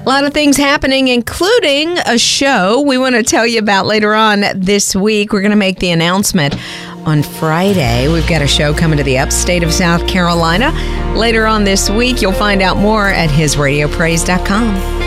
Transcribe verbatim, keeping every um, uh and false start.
A lot of things happening, including a show we want to tell you about later on this week. We're going to make the announcement on Friday. We've got a show coming to the upstate of South Carolina. Later on this week, you'll find out more at his radio praise dot com.